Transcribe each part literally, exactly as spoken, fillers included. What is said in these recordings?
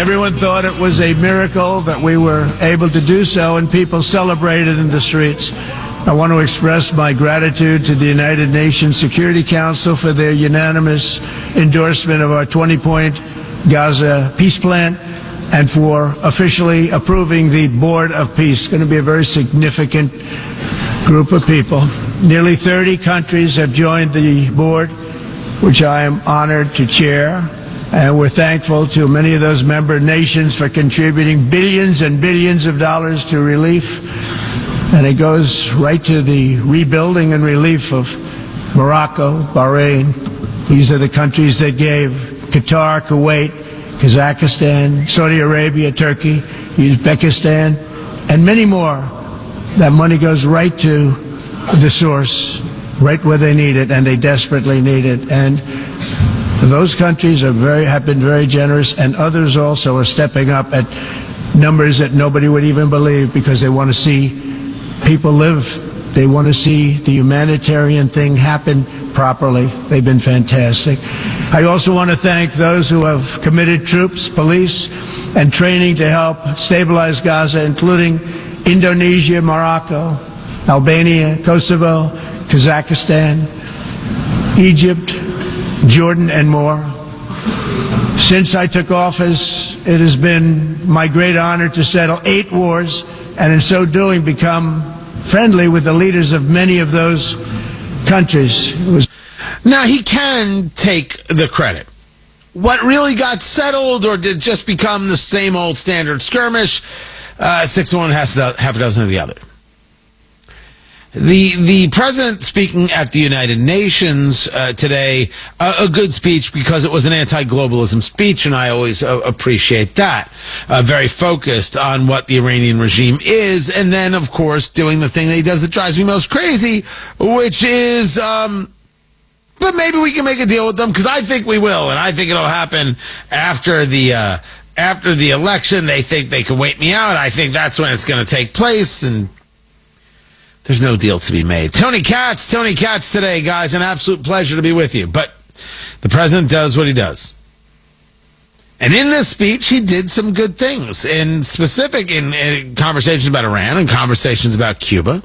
Everyone thought it was a miracle that we were able to do so, and people celebrated in the streets. I want to express my gratitude to the United Nations Security Council for their unanimous endorsement of our twenty-point Gaza peace plan and for officially approving the Board of Peace. It's going to be a very significant group of people. Nearly thirty countries have joined the board, which I am honored to chair. And we're thankful to many of those member nations for contributing billions and billions of dollars to relief. And it goes right to the rebuilding and relief of Morocco, Bahrain. These are the countries that gave Qatar, Kuwait, Kazakhstan, Saudi Arabia, Turkey, Uzbekistan, and many more. That money goes right to the source, right where they need it, and they desperately need it. And those countries are very, have been very generous, and others also are stepping up at numbers that nobody would even believe, because they want to see people live. They want to see the humanitarian thing happen properly. They've been fantastic. I also want to thank those who have committed troops, police, and training to help stabilize Gaza, including Indonesia, Morocco, Albania, Kosovo, Kazakhstan, Egypt, Jordan, and more. Since I took office, it has been my great honor to settle eight wars, and in so doing become friendly with the leaders of many of those countries. It was now, he can take the credit. What really got settled, or did it just become the same old standard skirmish? Uh, six of one, half a dozen of the other. The the president speaking at the United Nations uh, today, uh, a good speech because it was an anti-globalism speech, and I always uh, appreciate that. Uh, very focused on what the Iranian regime is, and then, of course, doing the thing that he does that drives me most crazy, which is, um, but maybe we can make a deal with them, because I think we will, and I think it'll happen after the uh, after the election. They think they can wait me out. I think that's when it's going to take place, and there's no deal to be made. Tony Katz, Tony Katz today, guys. An absolute pleasure to be with you. But the president does what he does. And in this speech, he did some good things. In specific, in, in conversations about Iran and conversations about Cuba.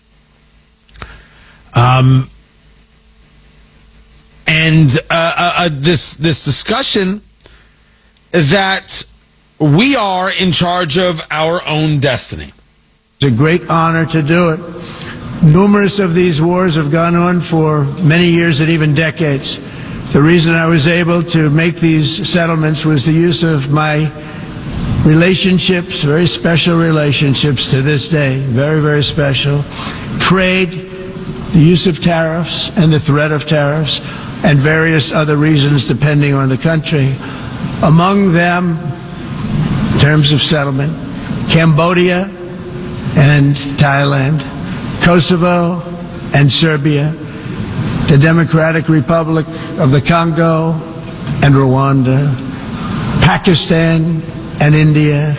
Um, and uh, uh, uh, this this discussion that we are in charge of our own destiny. It's a great honor to do it. Numerous of these wars have gone on for many years and even decades. The reason I was able to make these settlements was the use of my relationships, very special relationships to this day, very, very special. Trade, the use of tariffs and the threat of tariffs, and various other reasons depending on the country. Among them, in terms of settlement, Cambodia and Thailand, Kosovo and Serbia, the Democratic Republic of the Congo and Rwanda, Pakistan and India,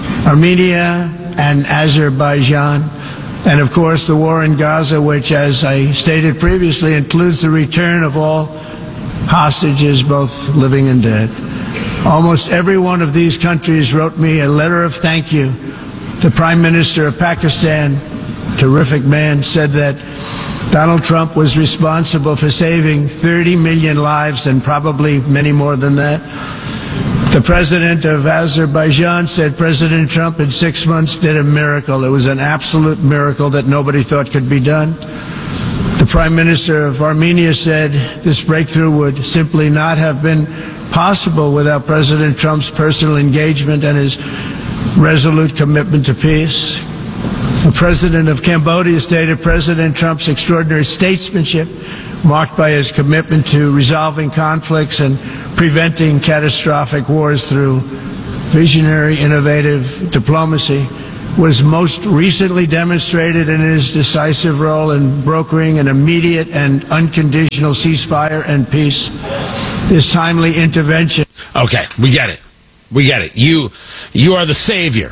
Armenia and Azerbaijan, and of course the war in Gaza, which, as I stated previously, includes the return of all hostages, both living and dead. Almost every one of these countries wrote me a letter of thank you. The Prime Minister of Pakistan, terrific man, said that Donald Trump was responsible for saving thirty million lives, and probably many more than that. The President of Azerbaijan said President Trump in six months did a miracle. It was an absolute miracle that nobody thought could be done. The Prime Minister of Armenia said this breakthrough would simply not have been possible without President Trump's personal engagement and his resolute commitment to peace. The president of Cambodia stated President Trump's extraordinary statesmanship, marked by his commitment to resolving conflicts and preventing catastrophic wars through visionary, innovative diplomacy, was most recently demonstrated in his decisive role in brokering an immediate and unconditional ceasefire and peace. This timely intervention. Okay, we get it. We get it. You, you are the savior.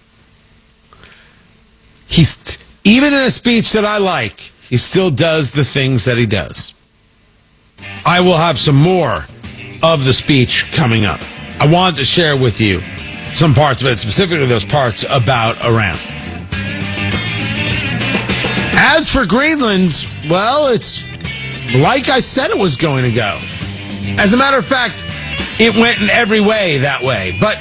He's, even in a speech that I like, he still does the things that he does. I will have some more of the speech coming up. I wanted to share with you some parts of it, specifically those parts about Iran. As for Greenland, well, it's like I said it was going to go. As a matter of fact, it went in every way that way. But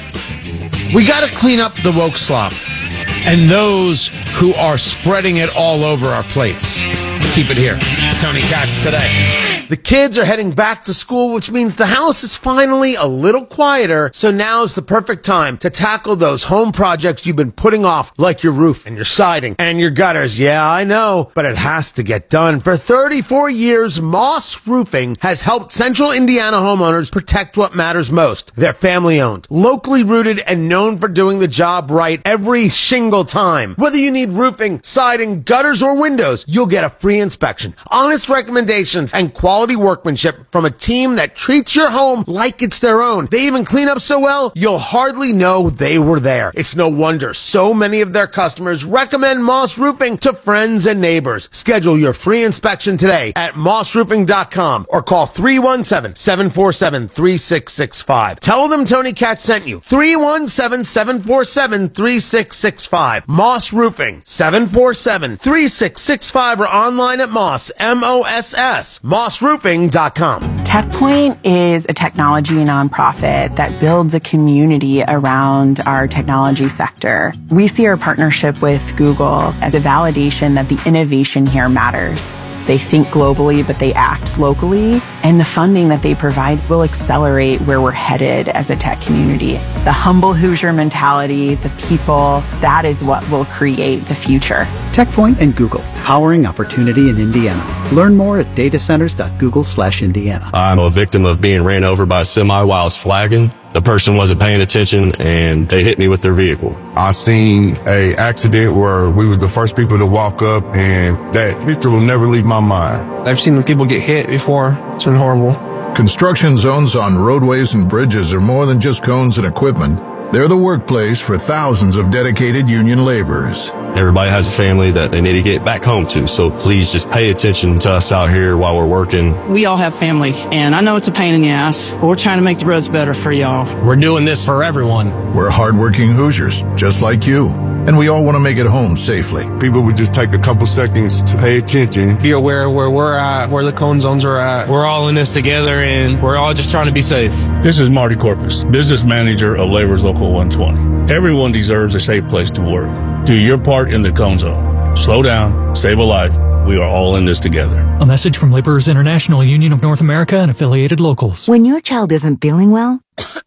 we got to clean up the woke slop and those who are spreading it all over our plates. Keep it here. It's Tony Katz Today. The kids are heading back to school, which means the house is finally a little quieter. So now's the perfect time to tackle those home projects you've been putting off, like your roof and your siding and your gutters. Yeah, I know, but it has to get done. For thirty-four years, Moss Roofing has helped Central Indiana homeowners protect what matters most. They're family owned, locally rooted, and known for doing the job right every single time. Whether you need roofing, siding, gutters, or windows, you'll get a free inspection, honest recommendations, and quality workmanship from a team that treats your home like it's their own. They even clean up so well, you'll hardly know they were there. It's no wonder so many of their customers recommend Moss Roofing to friends and neighbors. Schedule your free inspection today at moss roofing dot com or call three one seven, seven four seven, three six six five. Tell them Tony Katz sent you. three one seven, seven four seven, three six six five. Moss Roofing, seven four seven, three six six five, or online at Moss, M O S S, moss roofing dot com. TechPoint is a technology nonprofit that builds a community around our technology sector. We see our partnership with Google as a validation that the innovation here matters. They think globally, but they act locally. And the funding that they provide will accelerate where we're headed as a tech community. The humble Hoosier mentality, the people, that is what will create the future. TechPoint and Google, powering opportunity in Indiana. Learn more at datacenters.google slash Indiana. I'm a victim of being ran over by a semi while I was flagging. The person wasn't paying attention and they hit me with their vehicle. I seen a accident where we were the first people to walk up, and that picture will never leave my mind. I've seen people get hit before. It's been horrible. Construction zones on roadways and bridges are more than just cones and equipment. They're the workplace for thousands of dedicated union laborers. Everybody has a family that they need to get back home to, so please just pay attention to us out here while we're working. We all have family, and I know it's a pain in the ass, but we're trying to make the roads better for y'all. We're doing this for everyone. We're hardworking Hoosiers, just like you, and we all want to make it home safely. People would just take a couple seconds to pay attention. Be aware of where we're at, where the cone zones are at. We're all in this together, and we're all just trying to be safe. This is Marty Corpus, business manager of Labor's Local one twenty. Everyone deserves a safe place to work. Do your part in the cone zone. Slow down, save a life. We are all in this together. A message from Laborers International Union of North America and affiliated locals. When your child isn't feeling well,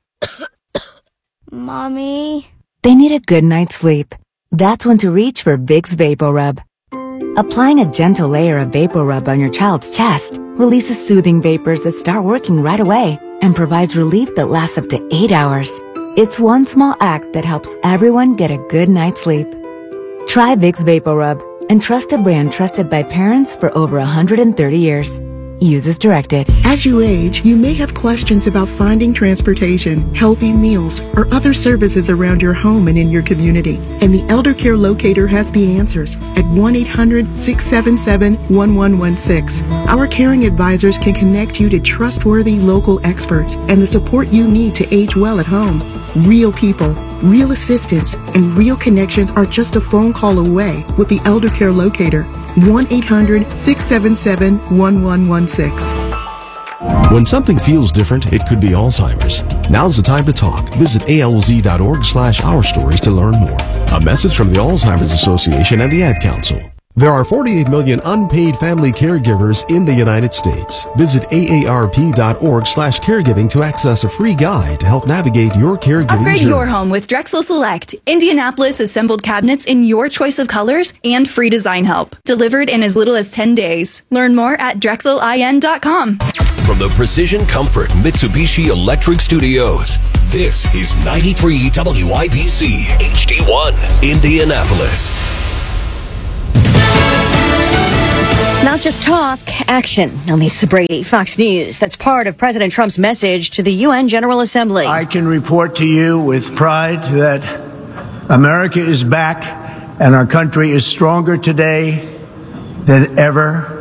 Mommy, they need a good night's sleep. That's when to reach for Vicks VapoRub. Applying a gentle layer of VapoRub on your child's chest releases soothing vapors that start working right away and provides relief that lasts up to eight hours. It's one small act that helps everyone get a good night's sleep. Try Vicks VapoRub and trust a brand trusted by parents for over one hundred thirty years. Use as directed. As you age, you may have questions about finding transportation, healthy meals, or other services around your home and in your community. And the Elder Care Locator has the answers at one eight hundred, six seven seven, one one one six. Our caring advisors can connect you to trustworthy local experts and the support you need to age well at home. Real people, real assistance, and real connections are just a phone call away with the Elder Care Locator. one eight hundred, six seven seven, one one one six. When something feels different, it could be Alzheimer's. Now's the time to talk. Visit A L Z dot org slash our stories to learn more. A message from the Alzheimer's Association and the Ad Council. There are forty-eight million unpaid family caregivers in the United States. Visit A A R P dot org slash caregiving to access a free guide to help navigate your caregiving Upgrade journey. your home with Drexel Select. Indianapolis assembled cabinets in your choice of colors and free design help. Delivered in as little as ten days. Learn more at drexel I N dot com. From the Precision Comfort Mitsubishi Electric Studios, this is ninety-three W I B C H D one, Indianapolis. Not just talk, action. On Lisa Brady, Fox News. That's part of President Trump's message to the U N General Assembly. I can report to you with pride that America is back and our country is stronger today than ever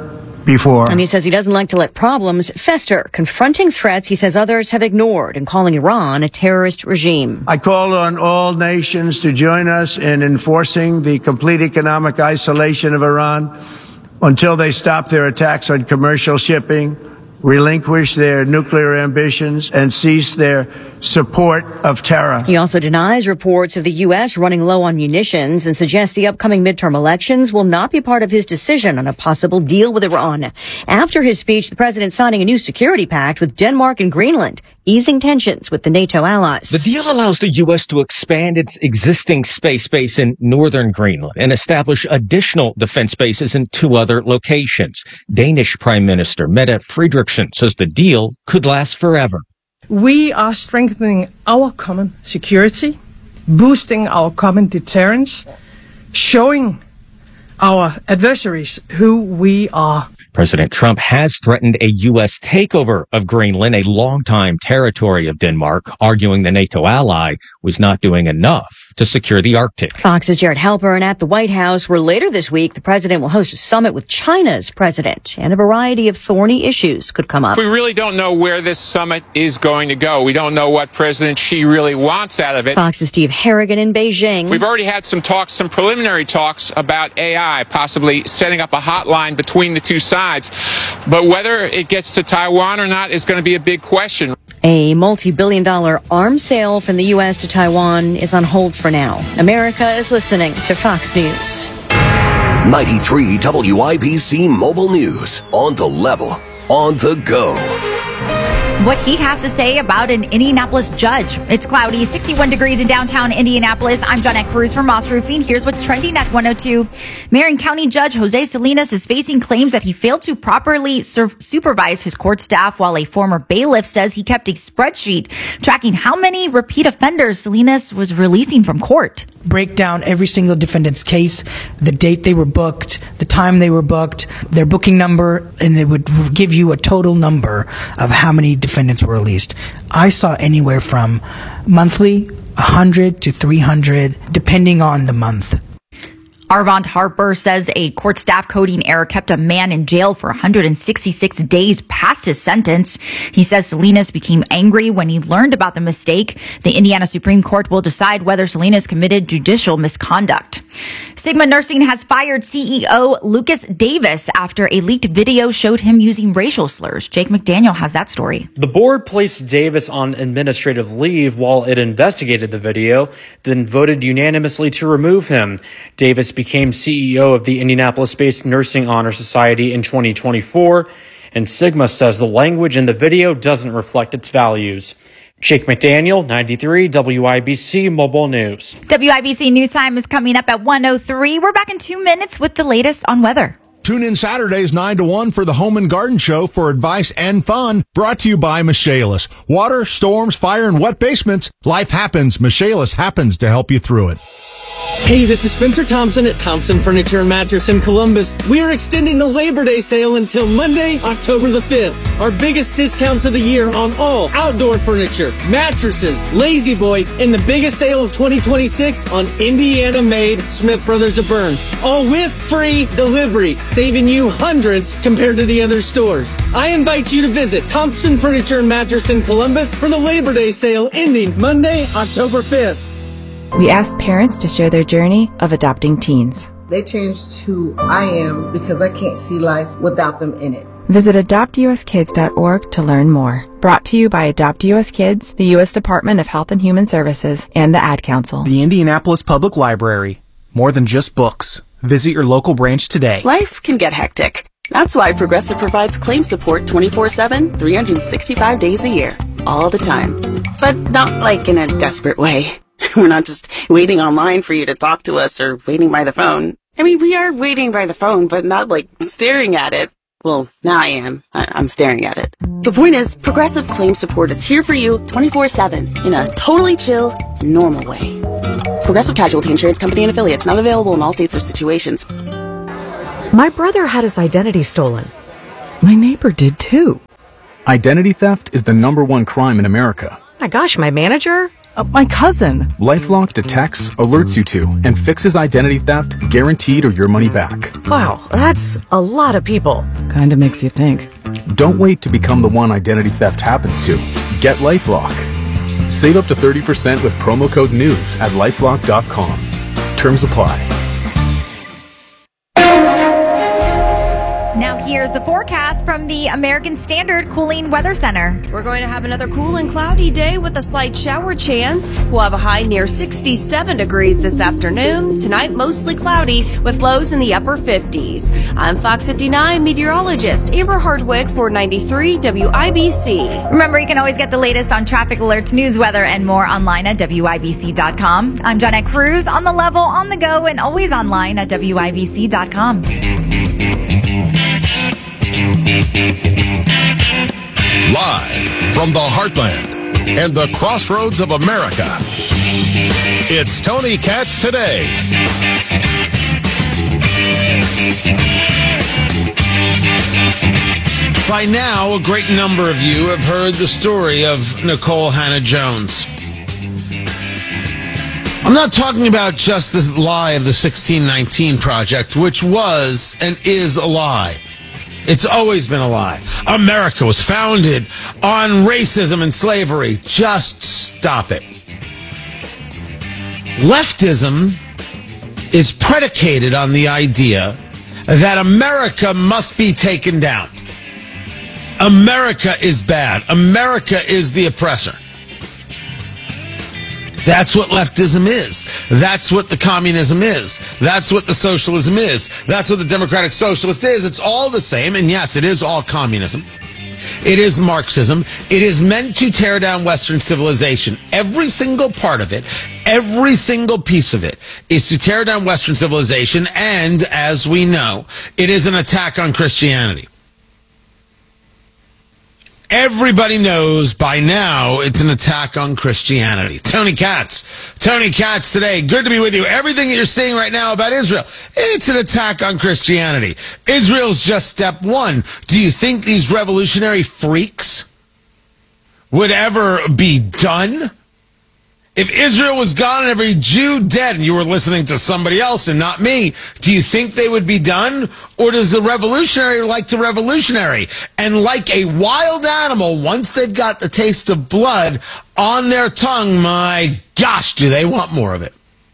before. And he says he doesn't like to let problems fester, confronting threats he says others have ignored and calling Iran a terrorist regime. I call on all nations to join us in enforcing the complete economic isolation of Iran until they stop their attacks on commercial shipping, relinquish their nuclear ambitions, and cease their support of terror. He also denies reports of the U S running low on munitions and suggests the upcoming midterm elections will not be part of his decision on a possible deal with Iran. After his speech, the president signing a new security pact with Denmark and Greenland, easing tensions with the NATO allies. The deal allows the U S to expand its existing space base in northern Greenland and establish additional defense bases in two other locations. Danish Prime Minister Mette Frederiksen says the deal could last forever. We are strengthening our common security, boosting our common deterrence, showing our adversaries who we are. President Trump has threatened a U S takeover of Greenland, a longtime territory of Denmark, arguing the NATO ally was not doing enough to secure the Arctic. Fox's Jared Halpern at the White House, where later this week the president will host a summit with China's president, and a variety of thorny issues could come up. We really don't know where this summit is going to go. We don't know what President Xi really wants out of it. Fox's Steve Harrigan in Beijing. We've already had some talks, some preliminary talks about A I, possibly setting up a hotline between the two sides. But whether it gets to Taiwan or not is going to be a big question. A multi-billion dollar arms sale from the U S to Taiwan is on hold for now. America is listening to Fox News. ninety-three W I B C Mobile News. On the level, on the go. What he has to say about an Indianapolis judge. It's cloudy, sixty-one degrees in downtown Indianapolis. I'm Johnette Cruz from Moss Roofing. Here's what's trending at one oh two. Marion County Judge Jose Salinas is facing claims that he failed to properly sur- supervise his court staff, while a former bailiff says he kept a spreadsheet tracking how many repeat offenders Salinas was releasing from court. Break down every single defendant's case, the date they were booked, the time they were booked, their booking number, and it would give you a total number of how many defendants were released. I saw anywhere from monthly, one hundred to three hundred, depending on the month. Arvond Harper says a court staff coding error kept a man in jail for one hundred sixty-six days past his sentence. He says Salinas became angry when he learned about the mistake. The Indiana Supreme Court will decide whether Salinas committed judicial misconduct. Sigma Nursing has fired C E O Lucas Davis after a leaked video showed him using racial slurs. Jake McDaniel has that story. The board placed Davis on administrative leave while it investigated the video, then voted unanimously to remove him. Davis became C E O of the Indianapolis-based Nursing Honor Society in twenty twenty-four, and Sigma says the language in the video doesn't reflect its values. Jake McDaniel, ninety-three W I B C Mobile News. W I B C News Time is coming up at one oh three. We're back in two minutes with the latest on weather. Tune in Saturdays nine to one for the Home and Garden Show for advice and fun, brought to you by Michaelis. Water, storms, fire, and wet basements. Life happens. Michaelis happens to help you through it. Hey, this is Spencer Thompson at Thompson Furniture and Mattress in Columbus. We are extending the Labor Day sale until Monday, October the fifth. Our biggest discounts of the year on all outdoor furniture, mattresses, Lazy Boy, and the biggest sale of twenty twenty-six on Indiana-made Smith Brothers of Bern. All with free delivery, saving you hundreds compared to the other stores. I invite you to visit Thompson Furniture and Mattress in Columbus for the Labor Day sale ending Monday, October fifth. We asked parents to share their journey of adopting teens. They changed who I am because I can't see life without them in it. Visit adopt u s kids dot org to learn more. Brought to you by Adopt U S Kids, the U S Department of Health and Human Services, and the Ad Council. The Indianapolis Public Library. More than just books. Visit your local branch today. Life can get hectic. That's why Progressive provides claim support twenty-four seven, three hundred sixty-five days a year. All the time. But not like in a desperate way. We're not just waiting online for you to talk to us or waiting by the phone. I mean, we are waiting by the phone, but not like staring at it. Well, now I am. I- I'm staring at it. The point is, Progressive Claim Support is here for you twenty-four seven in a totally chill, normal way. Progressive Casualty Insurance Company and Affiliates, not available in all states or situations. My brother had his identity stolen. My neighbor did too. Identity theft is the number one crime in America. My gosh, my manager? Uh, my cousin. LifeLock detects, alerts you to, and fixes identity theft, guaranteed or your money back. Wow, that's a lot of people. Kinda makes you think. Don't wait to become the one identity theft happens to. Get LifeLock. Save up to thirty percent with promo code NEWS at lifelock dot com. Terms apply. Now here's the forecast from the American Standard Cooling Weather Center. We're going to have another cool and cloudy day with a slight shower chance. We'll have a high near sixty-seven degrees this afternoon. Tonight, mostly cloudy with lows in the upper fifties. I'm Fox fifty-nine meteorologist Amber Hardwick for ninety-three W I B C. Remember, you can always get the latest on traffic alerts, news, weather, and more online at W I B C dot com. I'm Jonette Cruz, on the level, on the go, and always online at W I B C dot com. Live from the heartland and the crossroads of America, it's Tony Katz Today. By now, a great number of you have heard the story of Nikole Hannah-Jones. I'm not talking about just the lie of the sixteen nineteen Project, which was and is a lie. It's always been a lie. America was founded on racism and slavery. Just stop it. Leftism is predicated on the idea that America must be taken down. America is bad. America is the oppressor. That's what leftism is. That's what the communism is. That's what the socialism is. That's what the democratic socialist is. It's all the same. And yes, it is all communism. It is Marxism. It is meant to tear down Western civilization. Every single part of it, every single piece of it is to tear down Western civilization. And as we know, it is an attack on Christianity. Everybody knows by now it's an attack on Christianity. Tony Katz. Tony Katz today. Good to be with you. Everything that you're seeing right now about Israel, it's an attack on Christianity. Israel's just step one. Do you think these revolutionary freaks would ever be done? If Israel was gone and every Jew dead and you were listening to somebody else and not me, do you think they would be done? Or does the revolutionary like to revolutionary? And like a wild animal, once they've got the taste of blood on their tongue, my gosh, do they want more of it?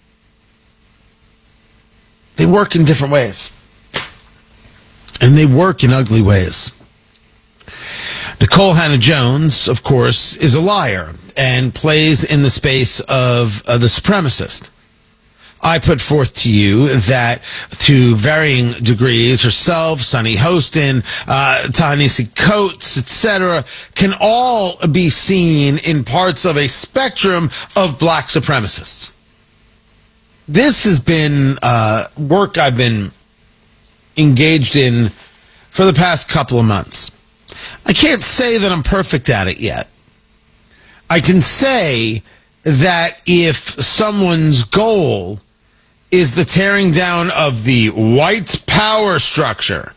They work in different ways. And they work in ugly ways. Nikole Hannah-Jones, of course, is a liar and plays in the space of uh, the supremacist. I put forth to you that to varying degrees, herself, Sunny Hostin, uh, Ta-Nehisi Coates, et cetera, can all be seen in parts of a spectrum of black supremacists. This has been uh, work I've been engaged in for the past couple of months. I can't say that I'm perfect at it yet. I can say that if someone's goal is the tearing down of the white power structure,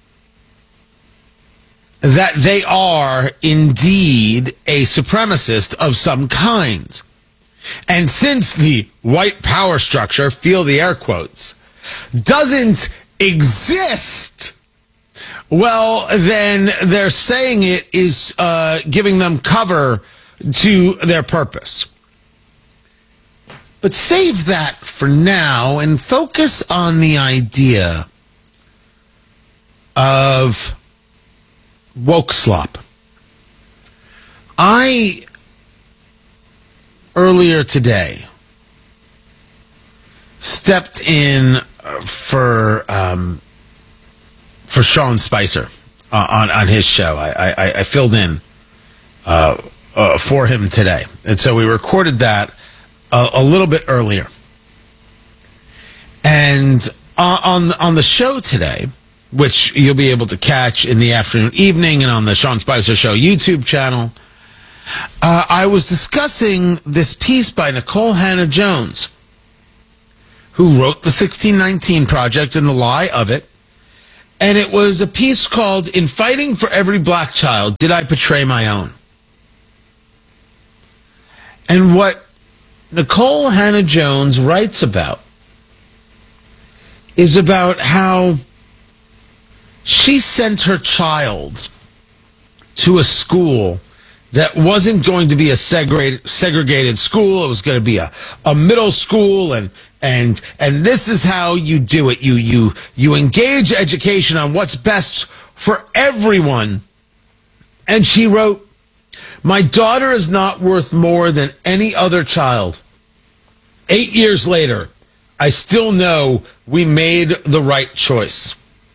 that they are indeed a supremacist of some kind. And since the white power structure, feel the air quotes, doesn't exist, well, then they're saying it is uh, giving them cover to their purpose. But save that for now and focus on the idea of woke slop. I, earlier today, stepped in for um, for Sean Spicer uh, on, on his show. I, I, I filled in uh, uh, for him today. And so we recorded that a, a little bit earlier. And uh, on, on the show today, which you'll be able to catch in the afternoon, evening, and on the Sean Spicer Show YouTube channel, uh, I was discussing this piece by Nikole Hannah-Jones, who wrote the sixteen nineteen Project and the lie of it. And it was a piece called, "In Fighting for Every Black Child, Did I Betray My Own?" And what Nicole Hannah-Jones writes about is about how she sent her child to a school that wasn't going to be a segregated, segregated school. It was going to be a, a middle school, and and and this is how you do it. You you you engage education on what's best for everyone. And she wrote, "My daughter is not worth more than any other child. Eight years later, I still know we made the right choice."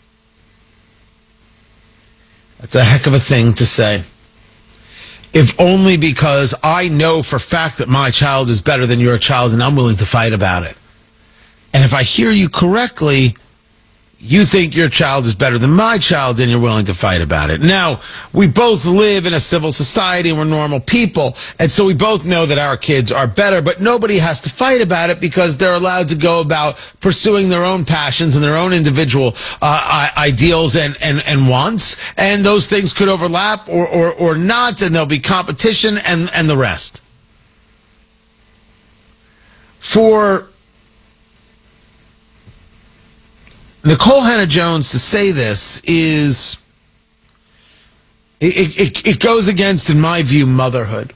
That's a heck of a thing to say. If only because I know for fact that my child is better than your child, and I'm willing to fight about it. And if I hear you correctly, you think your child is better than my child, and you're willing to fight about it. Now, we both live in a civil society, and we're normal people, and so we both know that our kids are better, but nobody has to fight about it because they're allowed to go about pursuing their own passions and their own individual uh, ideals and, and, and wants, and those things could overlap or, or, or not, and there'll be competition and, and the rest. For Nicole Hannah-Jones to say this is, it, it, it goes against, in my view, motherhood.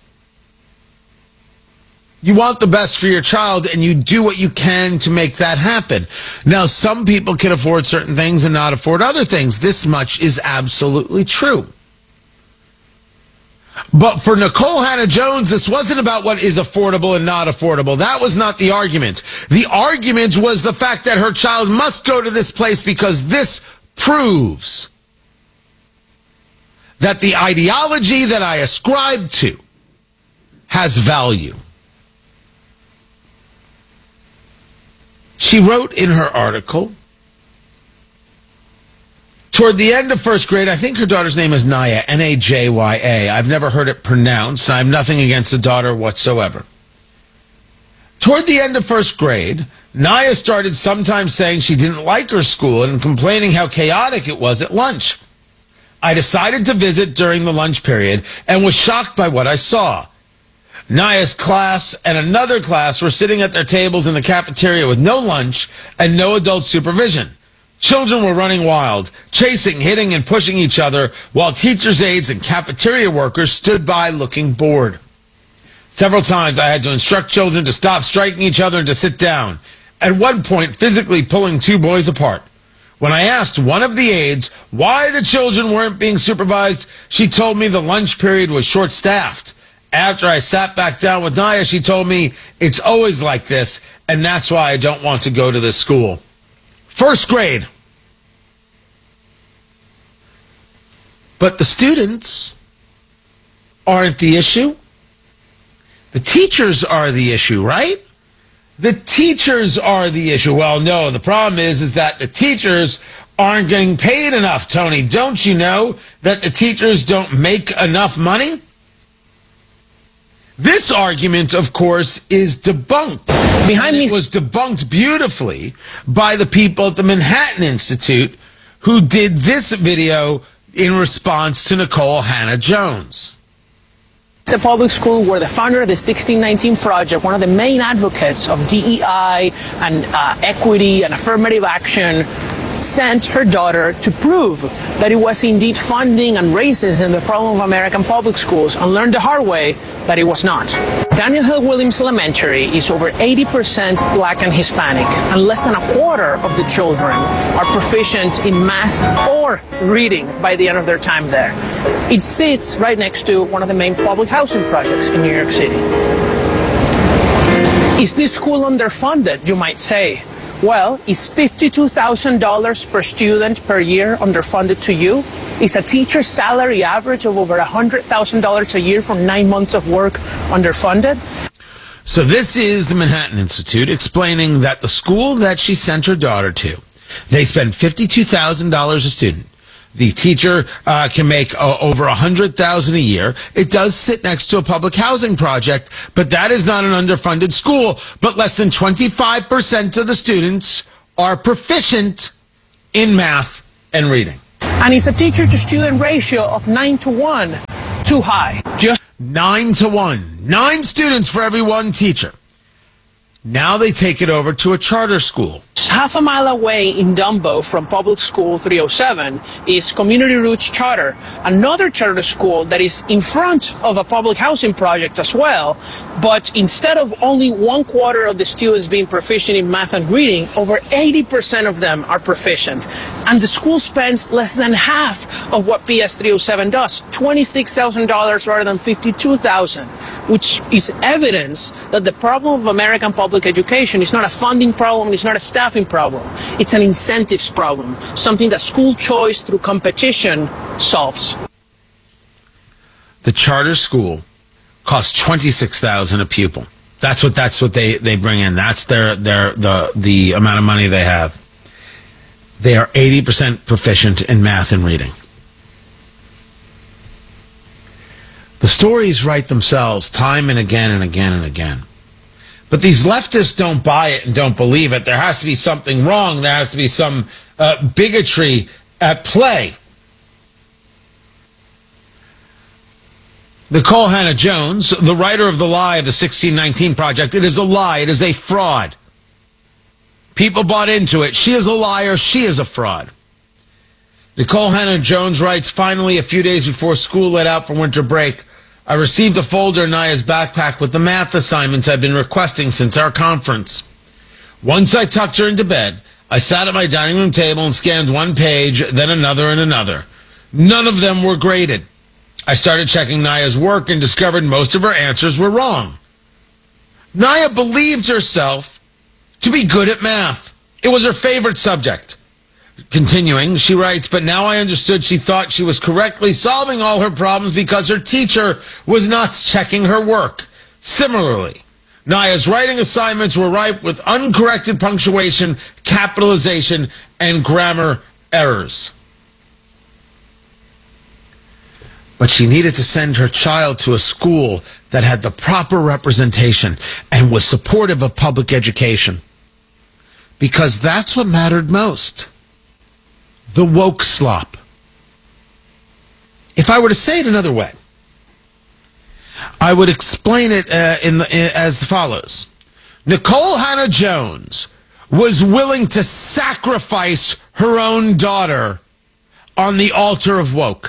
You want the best for your child, and you do what you can to make that happen. Now, some people can afford certain things and not afford other things. This much is absolutely true. But for Nicole Hannah-Jones, this wasn't about what is affordable and not affordable. That was not the argument. The argument was the fact that her child must go to this place because this proves that the ideology that I ascribe to has value. She wrote in her article, toward the end of first grade, I think her daughter's name is Naya, N A J Y A. I've never heard it pronounced. I have nothing against the daughter whatsoever. Toward the end of first grade, Naya started sometimes saying she didn't like her school and complaining how chaotic it was at lunch. I decided to visit during the lunch period and was shocked by what I saw. Naya's class and another class were sitting at their tables in the cafeteria with no lunch and no adult supervision. Children were running wild, chasing, hitting, and pushing each other, while teachers' aides and cafeteria workers stood by looking bored. Several times I had to instruct children to stop striking each other and to sit down, at one point physically pulling two boys apart. When I asked one of the aides why the children weren't being supervised, she told me the lunch period was short-staffed. After I sat back down with Naya, she told me, "It's always like this, and that's why I don't want to go to this school." First grade. But the students aren't the issue. The teachers are the issue, right? The teachers are the issue. Well, no, the problem is, is that the teachers aren't getting paid enough, Tony. Don't you know that the teachers don't make enough money? This argument, of course, is debunked. Behind me, it was debunked beautifully by the people at the Manhattan Institute who did this video in response to Nicole Hannah-Jones. It's a public school where the founder of the sixteen nineteen Project, one of the main advocates of D E I and uh, equity and affirmative action, sent her daughter to prove that it was indeed funding and racism the problem of American public schools, and learned the hard way that it was not. Daniel Hill Williams Elementary is over eighty percent black and Hispanic, and less than a quarter of the children are proficient in math or reading by the end of their time there. It sits right next to one of the main public housing projects in New York City. Is this school underfunded, you might say? Well, is fifty-two thousand dollars per student per year underfunded to you? Is a teacher's salary average of over one hundred thousand dollars a year for nine months of work underfunded? So this is the Manhattan Institute explaining that the school that she sent her daughter to, they spend fifty-two thousand dollars a student. The teacher uh, can make uh, over one hundred thousand dollars a year. It does sit next to a public housing project, but that is not an underfunded school. But less than twenty-five percent of the students are proficient in math and reading. And it's a teacher-to-student ratio of nine to one. Too high. Just nine to one. Nine students for every one teacher. Now they take it over to a charter school. Half a mile away in Dumbo from Public School three oh seven is Community Roots Charter, another charter school that is in front of a public housing project as well. But instead of only one quarter of the students being proficient in math and reading, over eighty percent of them are proficient. And the school spends less than half of what P S three oh seven does, twenty-six thousand dollars rather than fifty-two thousand dollars, which is evidence that the problem of American public education is not a funding problem, it's not a staffing problem. It's an incentives problem, something that school choice through competition solves. The charter school costs twenty-six thousand dollars a pupil. That's what that's what they, they bring in. That's their their the the amount of money they have. They are eighty percent proficient in math and reading. The stories write themselves time and again and again and again. But these leftists don't buy it and don't believe it. There has to be something wrong. There has to be some uh, bigotry at play. Nicole Hannah-Jones, the writer of The Lie of the sixteen nineteen Project, it is a lie. It is a fraud. People bought into it. She is a liar. She is a fraud. Nicole Hannah-Jones writes, finally, a few days before school let out for winter break, I received a folder in Naya's backpack with the math assignments I've been requesting since our conference. Once I tucked her into bed, I sat at my dining room table and scanned one page, then another and another. None of them were graded. I started checking Naya's work and discovered most of her answers were wrong. Naya believed herself to be good at math. It was her favorite subject. Continuing, she writes, but now I understood she thought she was correctly solving all her problems because her teacher was not checking her work. Similarly, Naya's writing assignments were ripe with uncorrected punctuation, capitalization, and grammar errors. But she needed to send her child to a school that had the proper representation and was supportive of public education. Because that's what mattered most. The woke slop. If I were to say it another way, I would explain it uh, in the, in, as follows. Nicole Hannah-Jones was willing to sacrifice her own daughter on the altar of woke.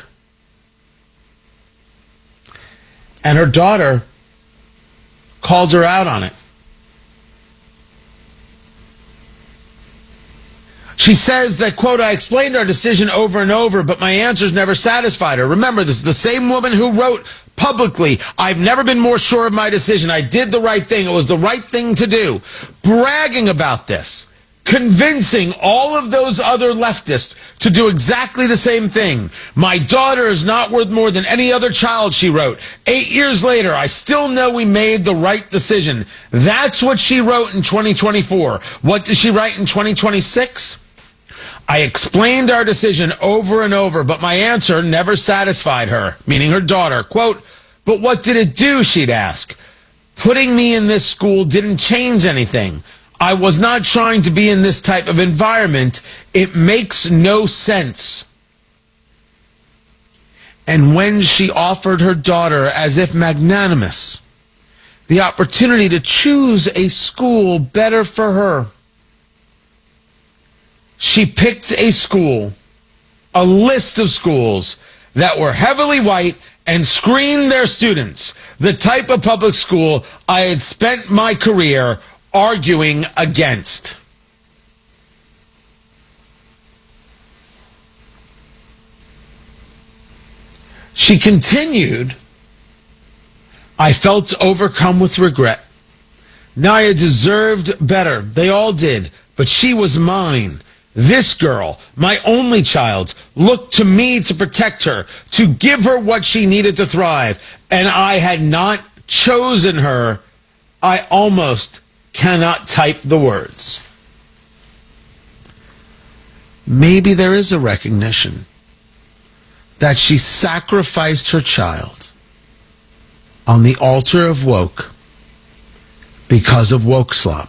And her daughter called her out on it. She says that, quote, I explained our decision over and over, but my answers never satisfied her. Remember, this is the same woman who wrote publicly, I've never been more sure of my decision. I did the right thing. It was the right thing to do. Bragging about this. Convincing all of those other leftists to do exactly the same thing. My daughter is not worth more than any other child, she wrote. Eight years later, I still know we made the right decision. That's what she wrote in twenty twenty-four. What did she write in twenty twenty-six? I explained our decision over and over, but my answer never satisfied her, meaning her daughter. Quote, but what did it do, she'd ask. Putting me in this school didn't change anything. I was not trying to be in this type of environment. It makes no sense. And when she offered her daughter, as if magnanimous, the opportunity to choose a school better for her, she picked a school, a list of schools that were heavily white and screened their students, the type of public school I had spent my career arguing against. She continued, I felt overcome with regret. Naya deserved better. They all did, but she was mine. This girl, my only child, looked to me to protect her, to give her what she needed to thrive, and I had not chosen her. I almost cannot type the words. Maybe there is a recognition that she sacrificed her child on the altar of woke because of woke slop.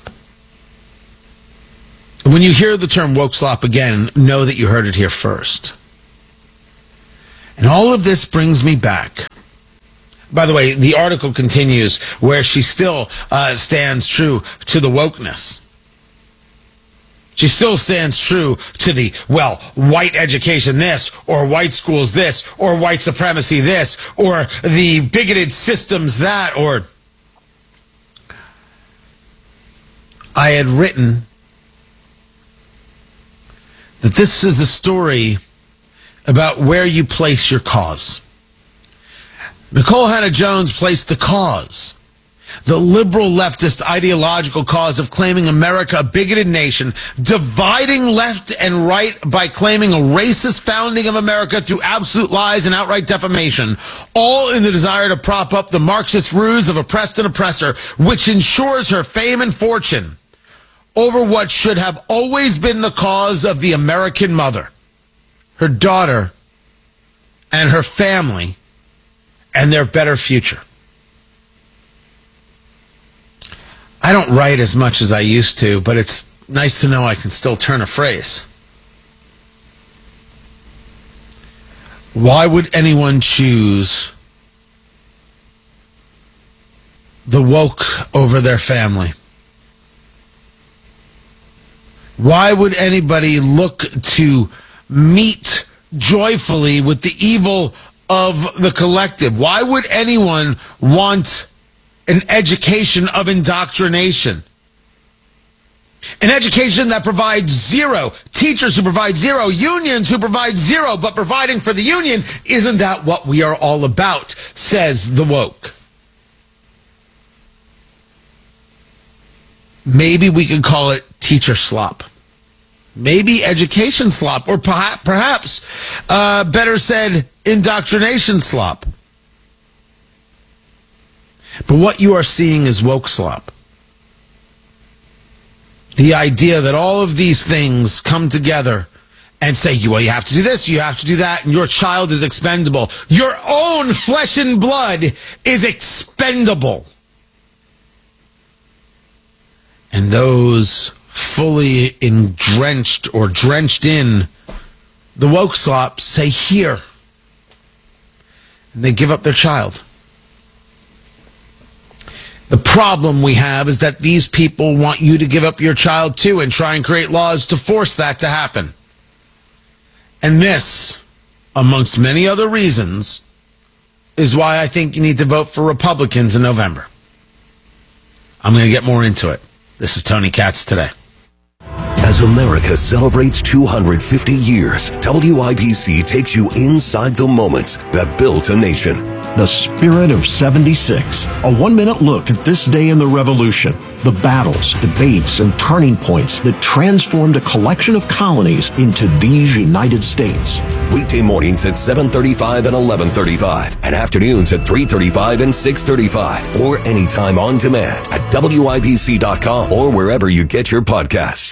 When you hear the term woke slop again, know that you heard it here first. And all of this brings me back. By the way, the article continues where she still uh, stands true to the wokeness. She still stands true to the, well, white education this, or white schools this, or white supremacy this, or the bigoted systems that, or... I had written that this is a story about where you place your cause. Nikole Hannah-Jones placed the cause, the liberal leftist ideological cause of claiming America a bigoted nation, dividing left and right by claiming a racist founding of America through absolute lies and outright defamation, all in the desire to prop up the Marxist ruse of oppressed and oppressor, which ensures her fame and fortune over what should have always been the cause of the American mother, her daughter, and her family, and their better future. I don't write as much as I used to, but it's nice to know I can still turn a phrase. Why would anyone choose the woke over their family? Why would anybody look to meet joyfully with the evil of the collective? Why would anyone want an education of indoctrination? An education that provides zero, teachers who provide zero, unions who provide zero, but providing for the union, isn't that what we are all about, says the woke. Maybe we could call it teacher slop. Maybe education slop, or perhaps, perhaps uh, better said, indoctrination slop. But what you are seeing is woke slop. The idea that all of these things come together and say, well, you have to do this, you have to do that, and your child is expendable. Your own flesh and blood is expendable. And those fully drenched or drenched in the woke slop say here. And they give up their child. The problem we have is that these people want you to give up your child too and try and create laws to force that to happen. And this, amongst many other reasons, is why I think you need to vote for Republicans in November. I'm going to get more into it. This is Tony Katz Today. As America celebrates two hundred fifty years, W I B C takes you inside the moments that built a nation. The Spirit of seventy-six, a one-minute look at this day in the Revolution, the battles, debates, and turning points that transformed a collection of colonies into these United States. Weekday mornings at seven thirty-five and eleven thirty-five, and afternoons at three thirty-five and six thirty-five, or anytime on demand at W I B C dot com or wherever you get your podcasts.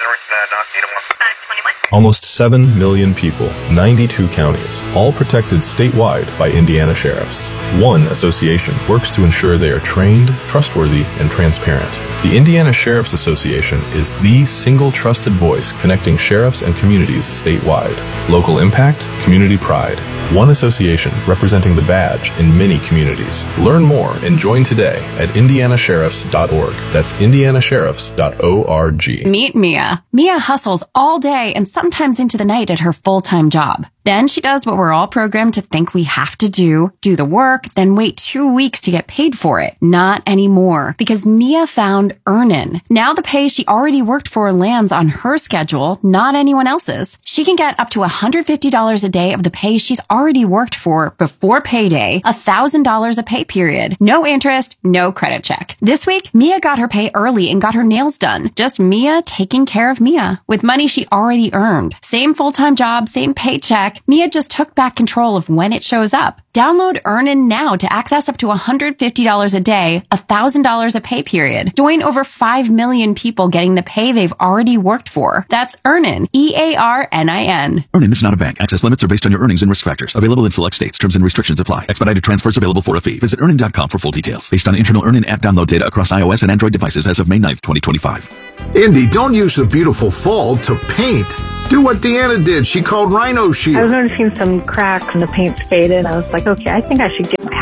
Almost seven million people, ninety-two counties, all protected statewide by Indiana sheriffs. One association works to ensure they are trained, trustworthy, and transparent. The Indiana Sheriff's Association is the single trusted voice connecting sheriffs and communities statewide. Local impact, community pride. One association representing the badge in many communities. Learn more and join today at indiana sheriffs dot org. That's indiana sheriffs dot org. Meet Mia. Mia hustles all day and sometimes into the night at her full-time job. Then she does what we're all programmed to think we have to do, do the work, then wait two weeks to get paid for it. Not anymore, because Mia found Earnin. Now the pay she already worked for lands on her schedule, not anyone else's. She can get up to one hundred fifty dollars a day of the pay she's already worked for before payday, one thousand dollars a pay period. No interest, no credit check. This week, Mia got her pay early and got her nails done. Just Mia taking care of Mia with money she already earned. Same full-time job, same paycheck. Mia just took back control of when it shows up. Download Earnin now to access up to one hundred fifty dollars a day, one thousand dollars a pay period. Join over five million people getting the pay they've already worked for. That's Earnin, E A R N I N. Earnin is not a bank. Access limits are based on your earnings and risk factors. Available in select states. Terms and restrictions apply. Expedited transfers available for a fee. Visit earnin dot com for full details. Based on internal Earnin app download data across iOS and Android devices as of May ninth, twenty twenty-five. Indy, don't use the beautiful fall to paint. Do what Deanna did. She called Rhino Shield. I was noticing some cracks and the paint's faded. I was like, okay, I think I should get my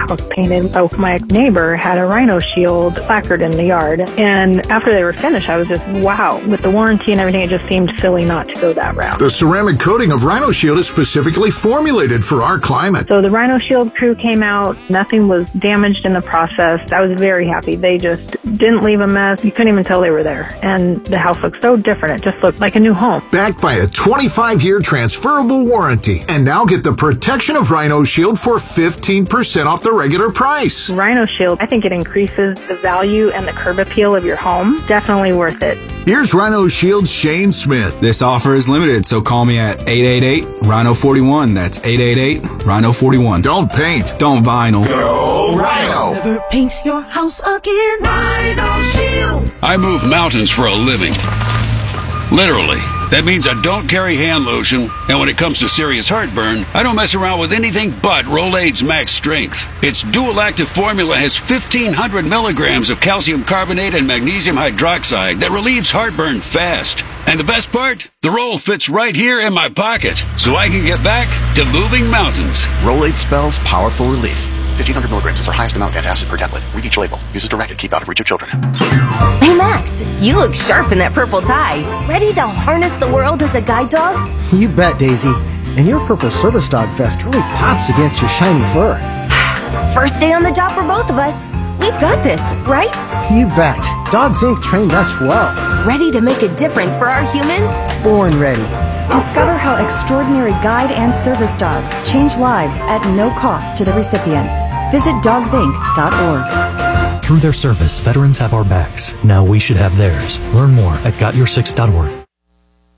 house painted. So my neighbor had a Rhino Shield placard in the yard. And after they were finished, I was just, wow. With the warranty and everything, it just seemed silly not to go that route. The ceramic coating of Rhino Shield is specifically formulated for our climate. So the Rhino Shield crew came out. Nothing was damaged in the process. I was very happy. They just didn't leave a mess. You couldn't even tell they were there. And the house looked so different. It just looked like a new home. Backed by a twenty-five year transferable warranty. And now get the protection of Rhino Shield for fifteen percent off the regular price. Rhino Shield, I think it increases the value and the curb appeal of your home. Definitely worth it. Here's Rhino Shield's Shane Smith. This offer is limited, so call me at eight eight eight, Rhino forty-one. That's eight eight eight, Rhino forty-one. Don't paint. Don't vinyl. Go Rhino. Never paint your house again. Rhino Shield. I move mountains for a living. Literally. That means I don't carry hand lotion, and when it comes to serious heartburn, I don't mess around with anything but Rolaids Max Strength. Its dual-active formula has fifteen hundred milligrams of calcium carbonate and magnesium hydroxide that relieves heartburn fast. And the best part? The roll fits right here in my pocket, so I can get back to moving mountains. Rolaids spells powerful relief. fifteen hundred milligrams is our highest amount of antacid per tablet. Read each label. Use as directed. Keep out of reach of children. Hey, Max, you look sharp in that purple tie. Ready to harness the world as a guide dog? You bet, Daisy. And your purple service dog vest really pops against your shiny fur. First day on the job for both of us. We've got this, right? You bet. Dogs Incorporated trained us well. Ready to make a difference for our humans? Born ready. Discover how extraordinary guide and service dogs change lives at no cost to the recipients. Visit dogs inc dot org. Through their service, veterans have our backs. Now we should have theirs. Learn more at got your six dot org.